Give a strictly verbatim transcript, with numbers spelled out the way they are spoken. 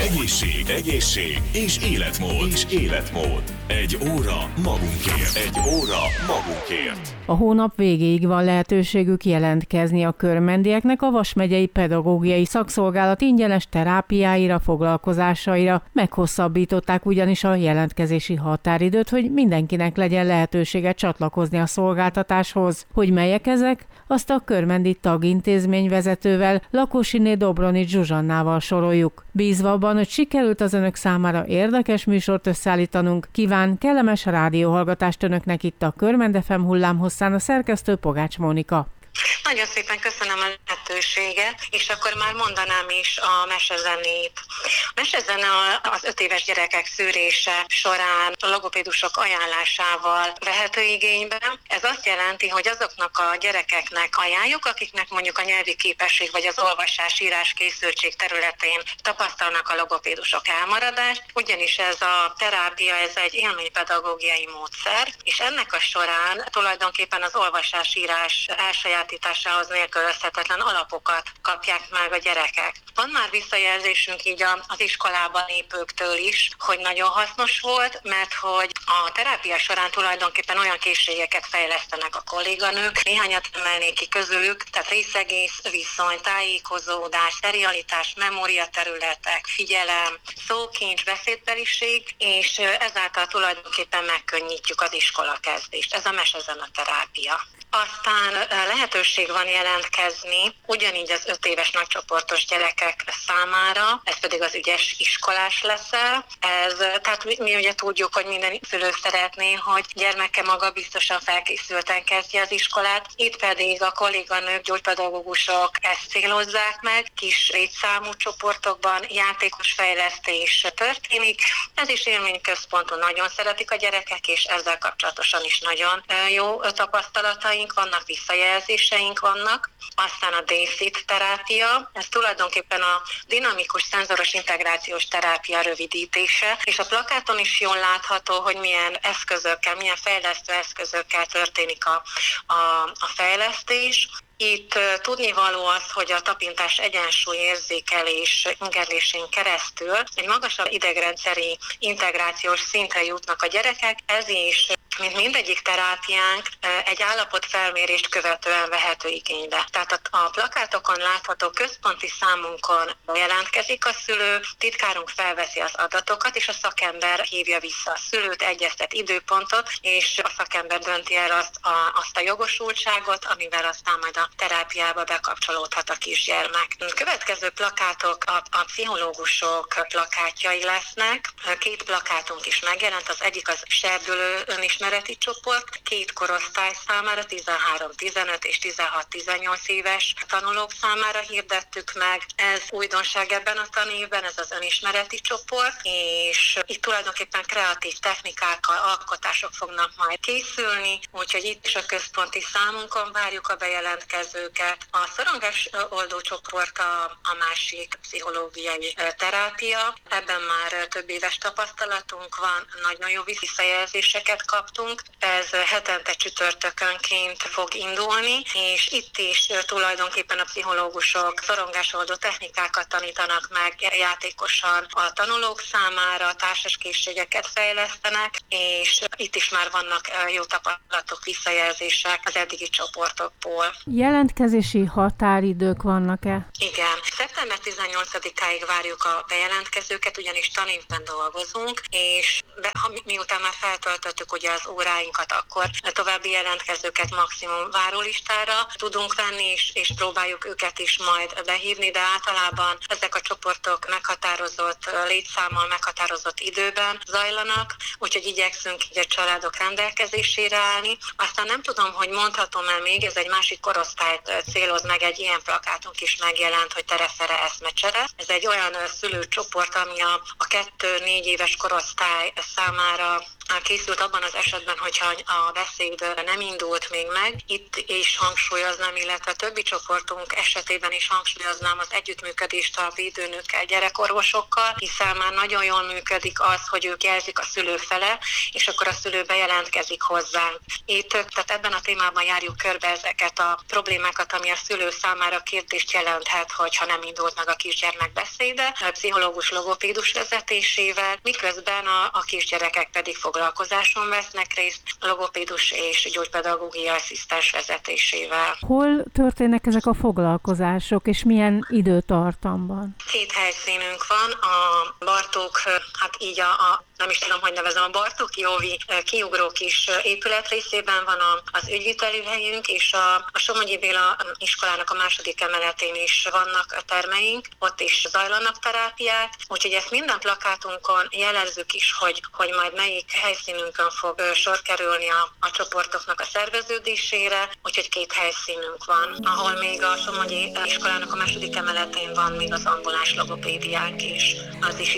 Egészség, egészség és életmód. És életmód. Egy óra magunkért. Egy óra magunkért. A hónap végéig van lehetőségük jelentkezni a körmendieknek a Vas megyei pedagógiai szakszolgálat ingyenes terápiáira, foglalkozásaira. Meghosszabbították ugyanis a jelentkezési határidőt, hogy mindenkinek legyen lehetősége csatlakozni a szolgáltatáshoz. Hogy melyek ezek? Azt a körmendi tagintézmény vezetővel, Lakosiné Dobronics Zsuzsannával soroljuk. Bízva abban, hogy sikerült az önök számára érdekes műsort összeállítanunk, kíván kellemes rádióhallgatást önöknek itt a Körmend ef em hullámhosszán a szerkesztő Pogács Mónika. Nagyon szépen köszönöm a lehetőséget, és akkor már mondanám is a mesezenét. A mesezene az öt éves gyerekek szűrése során a logopédusok ajánlásával vehető igénybe. Ez azt jelenti, hogy azoknak a gyerekeknek ajánljuk, akiknek mondjuk a nyelvi képesség vagy az olvasás-írás készültség területén tapasztalnak a logopédusok elmaradást, ugyanis ez a terápia, ez egy élménypedagógiai módszer, és ennek a során tulajdonképpen az olvasás-írás elsajátításához nélkülözhetetlen alapokat kapják meg a gyerekek. Van már visszajelzésünk így az iskolában lépőktől is, hogy nagyon hasznos volt, mert hogy a terápia során tulajdonképpen olyan készségeket fejlesztenek a kolléganők, néhányat emelnék ki közülük, tehát részegész viszony, tájékozódás, serialitás, memóriaterületek, figyelem, szókincs, beszédbeliség, és ezáltal tulajdonképpen megkönnyítjük az iskolakezdést. Ez a mesezene-terápia. Aztán lehetőség van jelentkezni ugyanígy az öt éves nagycsoportos gyerekek számára, ez pedig az ügyes iskolás leszel. Ez, tehát mi, mi ugye tudjuk, hogy minden szülő szeretné, hogy gyermeke maga biztosan felkészülten kezdje az iskolát. Itt pedig a kolléganők, gyógypedagógusok ezt célozzák meg, kis létszámú csoportokban játékos fejlesztés történik. Ez is élményközpontú, nagyon szeretik a gyerekek, és ezzel kapcsolatosan is nagyon jó tapasztalataink vannak, visszajelzéseink vannak. Aztán a dé es i té terápia, ez tulajdonképpen a dinamikus szenzoros integrációs terápia rövidítése, és a plakáton is jól látható, hogy milyen eszközökkel, milyen fejlesztő eszközökkel történik a, a, a fejlesztés. Itt uh, tudnivaló az, hogy a tapintás egyensúly érzékelés ingerlésén keresztül egy magasabb idegrendszeri integrációs szintre jutnak a gyerekek, ez is, mint mindegyik terápiánk, egy állapotfelmérést követően vehető igénybe. Tehát a, a plakátokon látható központi számunkon jelentkezik a szülő, titkárunk felveszi az adatokat, és a szakember hívja vissza a szülőt, egyeztet időpontot, és a szakember dönti el azt a, azt a jogosultságot, amivel aztán majd a terápiába bekapcsolódhat a kisgyermek. Következő plakátok a, a pszichológusok plakátjai lesznek. Két plakátunk is megjelent, az egyik az serdülő önismereti csoport, két korosztály számára, tizenhárom tizenöt és tizenhat tizennyolc éves tanulók számára hirdettük meg. Ez újdonság ebben a tanévben, ez az önismereti csoport, és itt tulajdonképpen kreatív technikákkal, alkotások fognak majd készülni, úgyhogy itt is a központi számunkon várjuk a bejelentkezést. A szorongás oldó csoport a, a másik pszichológiai terápia. Ebben már több éves tapasztalatunk van, nagyon jó visszajelzéseket kaptunk. Ez hetente csütörtökönként fog indulni, és itt is tulajdonképpen a pszichológusok szorongásoldó technikákat tanítanak meg játékosan a tanulók számára, társas készségeket fejlesztenek, és itt is már vannak jó tapasztalatok, visszajelzések az eddigi csoportokból. Jelentkezési határidők vannak-e? Igen. szeptember tizennyolcadikáig várjuk a bejelentkezőket, ugyanis tanévben dolgozunk, és be, ha, miután már feltöltöttük ugye az óráinkat, akkor további jelentkezőket maximum várólistára tudunk venni, és, és próbáljuk őket is majd behívni, de általában ezek a csoportok meghatározott létszámmal, meghatározott időben zajlanak, úgyhogy igyekszünk így a családok rendelkezésére állni. Aztán nem tudom, hogy mondhatom-e még, ez egy másik korosztályt céloz meg, egy ilyen plakátunk is megjelent, hogy terefere eszmecsere. Ez egy olyan szülőcsoport, ami a, a kettő-négy éves korosztály számára készült abban az esetben, hogyha a beszéd nem indult még meg. Itt is hangsúlyoznám, illetve a többi csoportunk esetében is hangsúlyoznám az együttműködést a védőnökkel, gyerekorvosokkal, hiszen már nagyon jól működik az, hogy ők jelzik a szülő fele, és akkor a szülő bejelentkezik hozzánk. Itt, tehát ebben a témában járjuk körbe ezeket a problémákat, ami a szülő számára kérdést jelenthet, hogyha nem indult meg a kisgyermek beszéde, a pszichológus logopédus vezetésével, miközben a, a kisgyerekek pedig foglalkozáson vesznek részt, logopédus és gyógypedagógiai asszisztens vezetésésével. Hol történnek ezek a foglalkozások, és milyen időtartamban? Két helyszínünk van, a Bartók, hát így a, a nem is tudom, hogy nevezem, a Bartóki Óvi kiugró kis épületrészében van az ügyviteli helyünk, és a, a Somogyi Béla iskolának a második emeletén is vannak a termeink, ott is zajlanak terápiák, úgyhogy ezt minden plakátunkon jelezzük is, hogy, hogy majd melyik helyszínünkön fog sor kerülni a, a csoportoknak a szerveződésére, úgyhogy két helyszínünk van, ahol még a Somogyi iskolának a második emeletén van még az ambuláns logopédiánk is, az is